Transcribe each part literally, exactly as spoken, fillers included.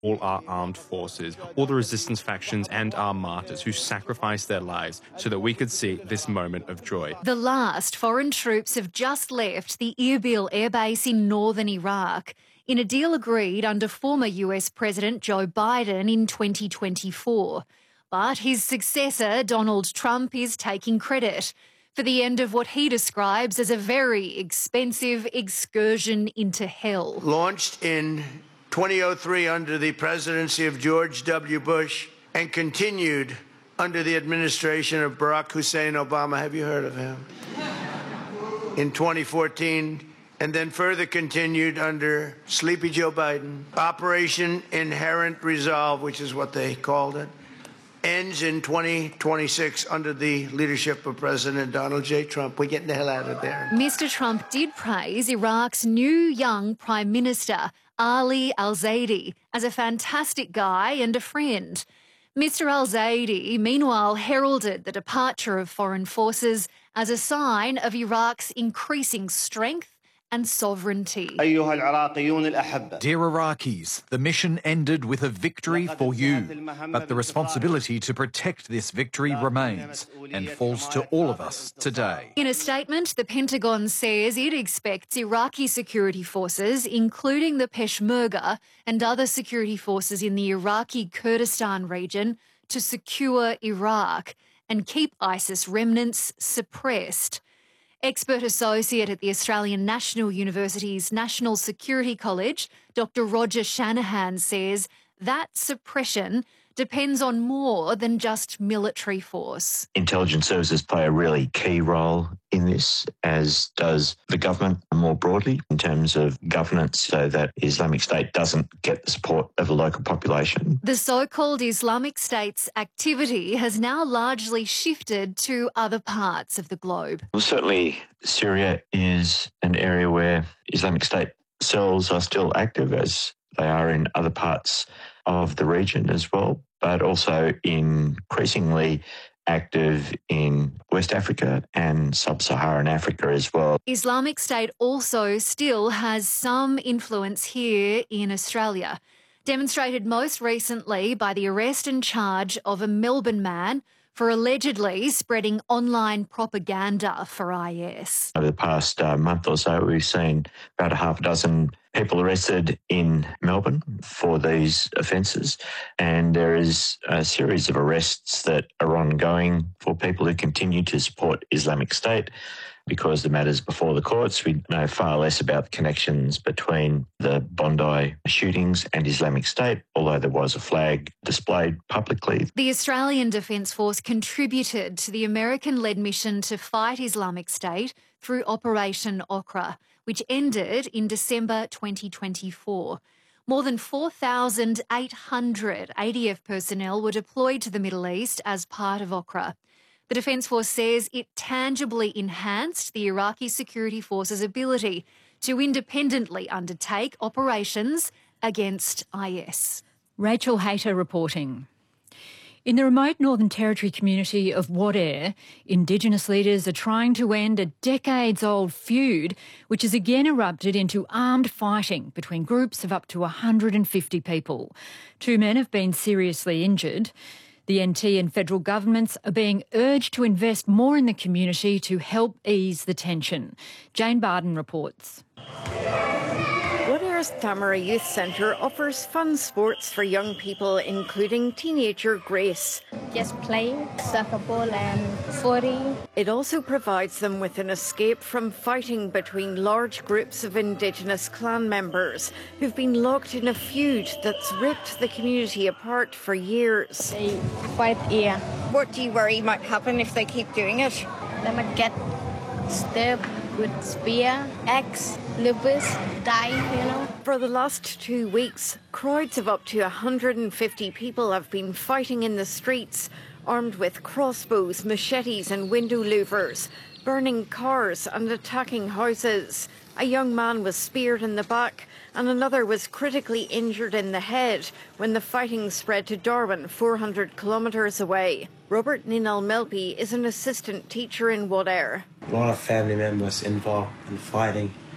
all our armed forces, all the resistance factions and our martyrs who sacrificed their lives so that we could see this moment of joy. The last foreign troops have just left the Erbil air base in northern Iraq in a deal agreed under former U S President Joe Biden in twenty twenty-four. But his successor, Donald Trump, is taking credit for the end of what he describes as a very expensive excursion into hell. Launched in twenty oh three under the presidency of George W. Bush and continued under the administration of Barack Hussein Obama. Have you heard of him? In twenty fourteen, and then further continued under Sleepy Joe Biden. Operation Inherent Resolve, which is what they called it, ends in twenty twenty-six under the leadership of President Donald J. Trump. We're getting the hell out of there. Mister Trump did praise Iraq's new young Prime Minister, Ali al-Zaidi, as a fantastic guy and a friend. Mister al-Zaidi, meanwhile, heralded the departure of foreign forces as a sign of Iraq's increasing strength and sovereignty. Dear Iraqis, the mission ended with a victory for you, but the responsibility to protect this victory remains and falls to all of us today. In a statement, the Pentagon says it expects Iraqi security forces, including the Peshmerga and other security forces in the Iraqi Kurdistan region, to secure Iraq and keep ISIS remnants suppressed. Expert associate at the Australian National University's National Security College, Doctor Roger Shanahan, says that suppression depends on more than just military force. Intelligence services play a really key role in this, as does the government more broadly in terms of governance, so that Islamic State doesn't get the support of the local population. The so-called Islamic State's activity has now largely shifted to other parts of the globe. Well, certainly Syria is an area where Islamic State cells are still active, as they are in other parts of the region as well, but also increasingly active in West Africa and Sub-Saharan Africa as well. Islamic State also still has some influence here in Australia, demonstrated most recently by the arrest and charge of a Melbourne man for allegedly spreading online propaganda for I S. Over the past uh, month or so, we've seen about a half a dozen people arrested in Melbourne for these offences, and there is a series of arrests that are ongoing for people who continue to support Islamic State. Because the matter's before the courts, we know far less about the connections between the Bondi shootings and Islamic State, although there was a flag displayed publicly. The Australian Defence Force contributed to the American-led mission to fight Islamic State through Operation Okra, which ended in December twenty twenty-four. More than four thousand eight hundred A D F personnel were deployed to the Middle East as part of Okra. The Defence Force says it tangibly enhanced the Iraqi security forces' ability to independently undertake operations against I S. Rachel Hayter reporting. In the remote Northern Territory community of Wadeye, Indigenous leaders are trying to end a decades-old feud which has again erupted into armed fighting between groups of up to one hundred fifty people. Two men have been seriously injured. The N T and federal governments are being urged to invest more in the community to help ease the tension. Jane Barden reports. Wadere's Tamara Youth Centre offers fun sports for young people, including teenager Grace. Just playing soccer ball and footy. It also provides them with an escape from fighting between large groups of Indigenous clan members who've been locked in a feud that's ripped the community apart for years. They fight here. What do you worry might happen if they keep doing it? They might get stabbed with spear, axe, lupus, die, you know. For the last two weeks, crowds of up to one hundred fifty people have been fighting in the streets, armed with crossbows, machetes and window louvers, burning cars and attacking houses. A young man was speared in the back and another was critically injured in the head when the fighting spread to Darwin, four hundred kilometres away. Robert Ninal-Melby is an assistant teacher in Wadere. A lot of family members involved in fighting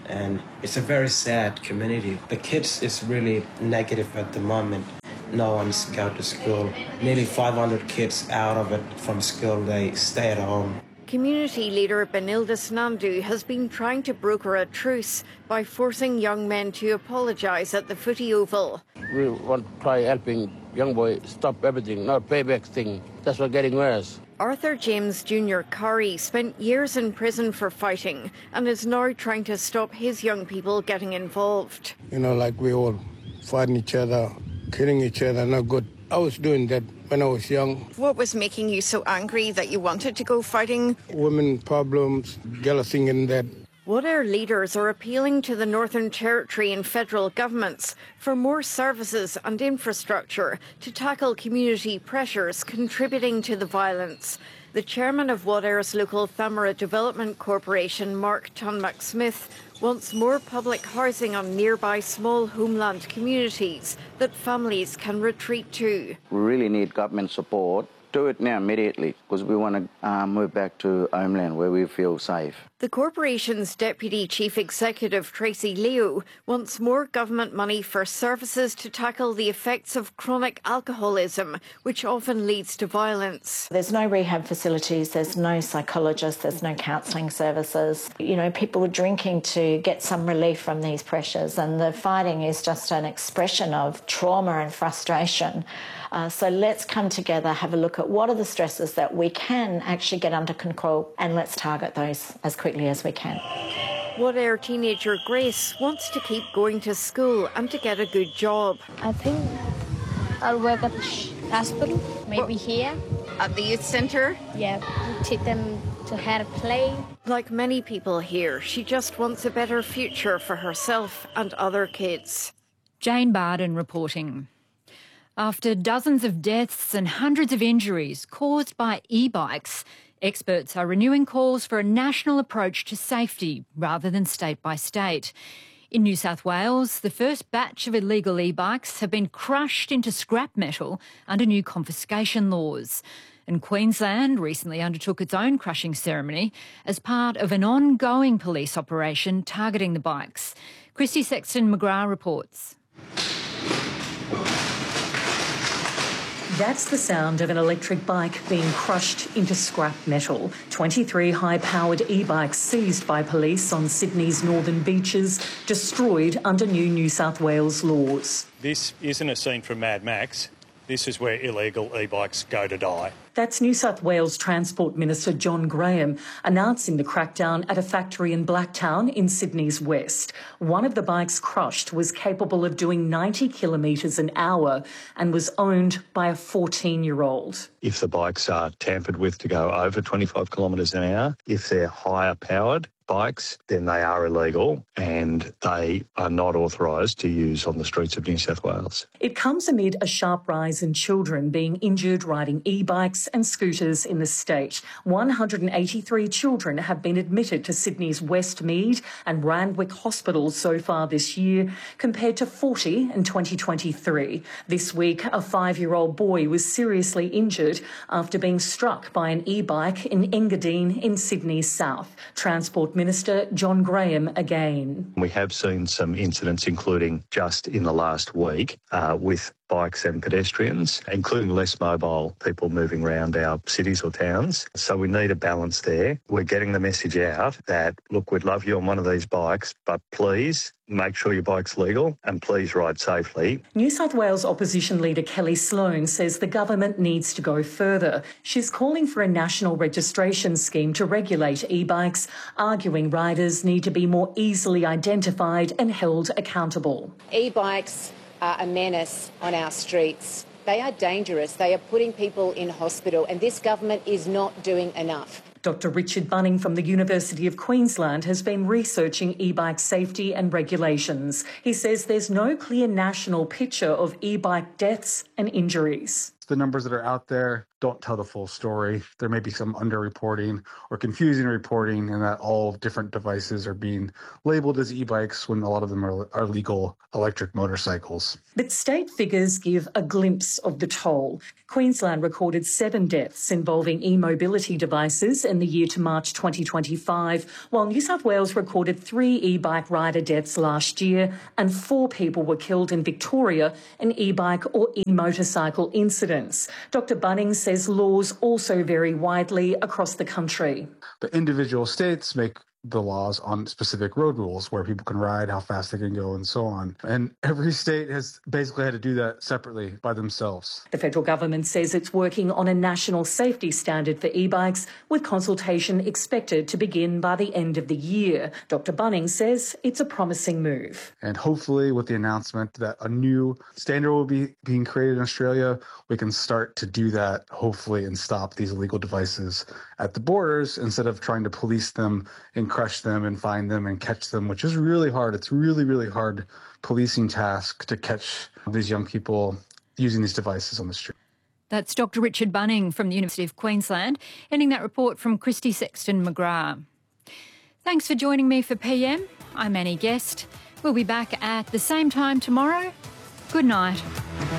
and it's a very sad community. The kids is really negative at the moment. No one's go to school. Nearly five hundred kids out of it from school, they stay at home. Community leader Benildus Nandu has been trying to broker a truce by forcing young men to apologise at the footy oval. We want to try helping young boy stop everything, not payback thing. That's what's getting worse. Arthur James Junior Curry spent years in prison for fighting and is now trying to stop his young people getting involved. You know, like we all fighting each other, killing each other, not good. I was doing that when I was young. What was making you so angry that you wanted to go fighting? Women problems, jealousy and that. Wadair leaders are appealing to the Northern Territory and federal governments for more services and infrastructure to tackle community pressures contributing to the violence. The chairman of Wadair's local Thamara Development Corporation, Mark Tunmack-Smith, wants more public housing on nearby small homeland communities that families can retreat to. We really need government support. Do it now immediately because we want to uh, move back to homeland where we feel safe. The corporation's Deputy Chief Executive Tracy Leo wants more government money for services to tackle the effects of chronic alcoholism, which often leads to violence. There's no rehab facilities, there's no psychologists, there's no counselling services. You know, people are drinking to get some relief from these pressures, and the fighting is just an expression of trauma and frustration. Uh, so let's come together, have a look at what are the stresses that we can actually get under control, and let's target those as quickly as we can. Wadair teenager Grace wants to keep going to school and to get a good job. I think I'll work at the hospital, maybe here. At the youth centre? Yeah, teach them to how to play. Like many people here, she just wants a better future for herself and other kids. Jane Barden reporting. After dozens of deaths and hundreds of injuries caused by e-bikes, experts are renewing calls for a national approach to safety rather than state by state. In New South Wales, the first batch of illegal e-bikes have been crushed into scrap metal under new confiscation laws. And Queensland recently undertook its own crushing ceremony as part of an ongoing police operation targeting the bikes. Christy Sexton-McGrath reports. That's the sound of an electric bike being crushed into scrap metal. twenty-three high-powered e-bikes seized by police on Sydney's northern beaches, destroyed under new New South Wales laws. This isn't a scene from Mad Max. This is where illegal e-bikes go to die. That's New South Wales Transport Minister John Graham announcing the crackdown at a factory in Blacktown in Sydney's west. One of the bikes crushed was capable of doing ninety kilometres an hour and was owned by a fourteen-year-old. If the bikes are tampered with to go over twenty-five kilometres an hour, if they're higher powered bikes, then they are illegal and they are not authorised to use on the streets of New South Wales. It comes amid a sharp rise in children being injured riding e-bikes and scooters in the state. one hundred eighty-three children have been admitted to Sydney's Westmead and Randwick hospitals so far this year, compared to forty in twenty twenty-three. This week, a five-year-old boy was seriously injured after being struck by an e-bike in Engadine in Sydney's south. Transport Minister John Graham again. We have seen some incidents, including just in the last week, uh, with bikes and pedestrians, including less mobile people moving around our cities or towns. So we need a balance there. We're getting the message out that, look, we'd love you on one of these bikes, but please make sure your bike's legal and please ride safely. New South Wales opposition leader Kelly Sloan says the government needs to go further. She's calling for a national registration scheme to regulate e-bikes, arguing riders need to be more easily identified and held accountable. E-bikes are a menace on our streets. They are dangerous. They are putting people in hospital, and this government is not doing enough. Doctor Richard Bunning from the University of Queensland has been researching e-bike safety and regulations. He says there's no clear national picture of e-bike deaths and injuries. The numbers that are out there don't tell the full story. There may be some underreporting or confusing reporting, and that all different devices are being labeled as e-bikes when a lot of them are, are legal electric motorcycles. But state figures give a glimpse of the toll. Queensland recorded seven deaths involving e-mobility devices in the year to March twenty twenty-five, while New South Wales recorded three e-bike rider deaths last year and four people were killed in Victoria in e-bike or e-motorcycle incidents. Doctor Bunning says laws also vary widely across the country. The individual states make the laws on specific road rules, where people can ride, how fast they can go, and so on. And every state has basically had to do that separately by themselves. The federal government says it's working on a national safety standard for e-bikes, with consultation expected to begin by the end of the year. Doctor Bunning says it's a promising move. And hopefully with the announcement that a new standard will be being created in Australia, we can start to do that, hopefully, and stop these illegal devices at the borders instead of trying to police them and crush them and find them and catch them, which is really hard. It's really, really hard policing task to catch these young people using these devices on the street. That's Doctor Richard Bunning from the University of Queensland, ending that report from Christy Sexton McGrath. Thanks for joining me for P M. I'm Annie Guest. We'll be back at the same time tomorrow. Good night.